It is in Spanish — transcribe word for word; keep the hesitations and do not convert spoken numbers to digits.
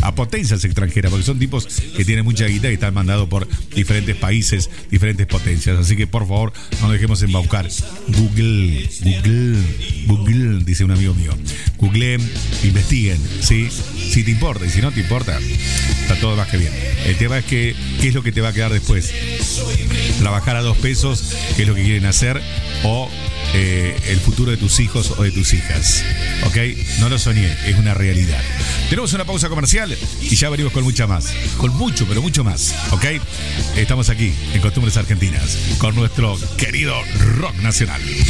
a potencias extranjeras, porque son tipos que tienen mucha guita y están mandados por diferentes países, diferentes potencias. Así que por favor, no nos dejemos embaucar. Google, Google, Google, dice un amigo mío. Googleen, investiguen, ¿sí? Si te importa, y si no te importa, está todo más que bien. El tema es que, ¿qué es lo que te va a quedar después? Trabajar a dos pesos, ¿qué es lo que quieren hacer? O eh, el futuro de tus hijos o de tus hijas. ¿Ok? No lo soñé, es una realidad. Tenemos una pausa comercial y ya venimos con mucha más. Con mucho, pero mucho más. ¿Ok? Estamos aquí en Costumbres Argentinas con nuestro querido rock nacional.